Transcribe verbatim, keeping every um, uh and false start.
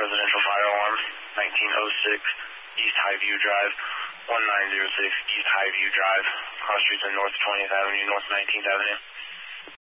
residential fire alarm, nineteen oh six East Highview Drive, one nine zero six East Highview Drive, cross streets on North twentieth Avenue, North nineteenth Avenue.